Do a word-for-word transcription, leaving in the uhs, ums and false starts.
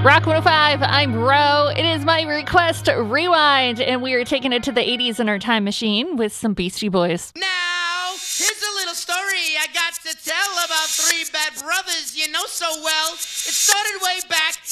Rock one oh five, I'm Ro. It is my request rewind, and we are taking it to the eighties in our time machine with some Beastie Boys. Now, here's a little story I got to tell about three bad brothers you know so well. It started way back